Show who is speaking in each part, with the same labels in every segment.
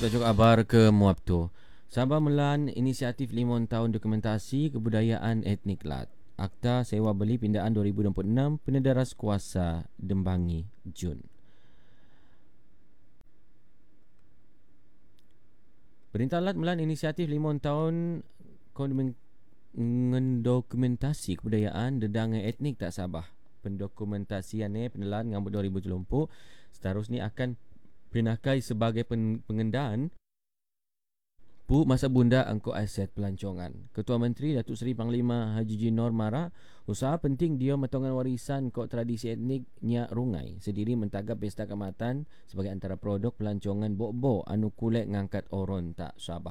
Speaker 1: tajuk abar ke Muab tu. Sabah melan inisiatif 5 tahun dokumentasi kebudayaan etnik Lat. Akta Sewa Beli Pindaan 2026 Penedaras Kuasa Dembangi Jun. Perintah Lat melan inisiatif 5 tahun mendokumentasi kebudayaan dedang etnik tak Sabah. Pendokumentasian penelan ngambut 2020 seterusnya akan pinakai sebagai pengendaan Pu Masa Bunda Angkut Aset Pelancongan. Ketua Menteri Datuk Seri Panglima Haji Jinor Mara, usaha penting dia metongan warisan kok tradisi etnik Nyak Rungai sendiri mentagap pesta Kaamatan sebagai antara produk pelancongan bok-bok anu kulek ngangkat oron tak Sabah.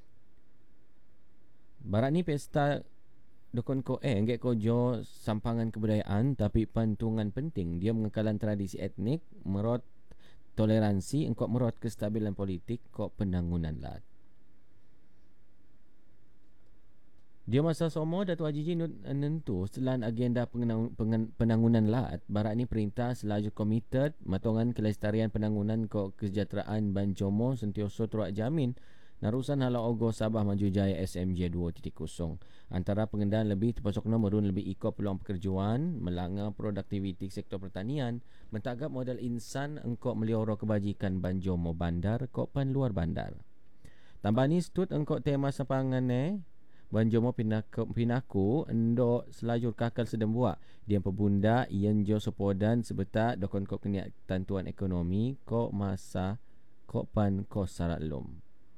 Speaker 1: Barat ni pesta dokon ko enggak ko jo sampangan kebudayaan tapi pantungan penting dia mengekalan tradisi etnik merot toleransi engkau merot kestabilan politik kok penangunan Lat. Dia masa somo Datuk Haji Ji nentu selain agenda penangunan Lat, barat ni perintah selaju komited matongan kelestarian penangunan ko kesejahteraan Banjomo sentioso turak jamin narusan hala ogo Sabah Maju Jaya SMJ 2.0. Antara pengendaan lebih terpasok nomorun lebih iko peluang pekerjaan, melanga produktiviti sektor pertanian, mentagap modal insan engkau melioro kebajikan Banjomo bandar kok pan luar bandar. Tambah ni stut engkau tema sapangan Banjomo pinaku endok selajur kakal sedembuak dia pebunda ian jo sepodan sebetak dokon kok keniak tantuan ekonomi kok masa kok pan kos sarat lom.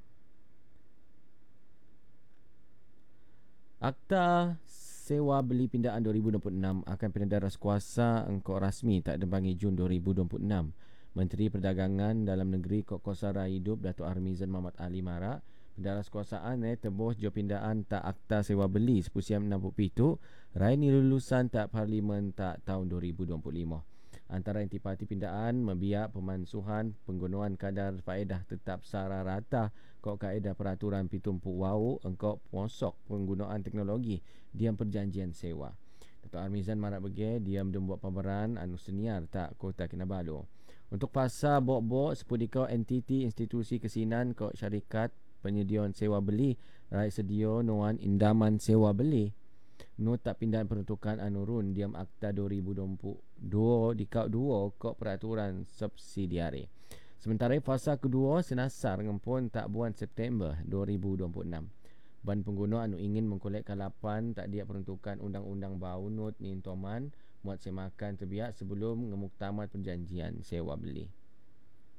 Speaker 1: Akta Sewa Beli Pindaan 2026 akan penedaras kuasa engkau rasmi tak dembangi Jun 2026. Menteri Perdagangan Dalam Negeri Kok Kosara Hidup Datuk Armizan Muhammad Ali Mara pendaras kuasaan tebus jo pindaan tak akta sewa beli sepusiam 67 rai ni lulusan tak parlimen tak tahun 2025. Antara intipati pindaan membiak pemansuhan penggunaan kadar faedah tetap sara rata kok kaedah peraturan pitumpu wau engkau posok penggunaan teknologi diam perjanjian sewa. Datuk Armizan Marak Bege diam membuat pameran anu senior tak Kota Kinabalu. Untuk pasar bok-bok sepudikau entiti institusi kesinan kok syarikat penyediaan sewa beli rai sedio nuan indaman sewa beli no tak pindaan peruntukan anurun diam akta 2022 dikau 2 kok peraturan subsidiari. Sementara fasa kedua senasar ngempun tak bulan September 2026. Ban pengguna anu ingin mengkolek kalapan tak dia peruntukan undang-undang baunut ni intoman muat semakan terbiak sebelum ngemuktamat perjanjian sewa beli.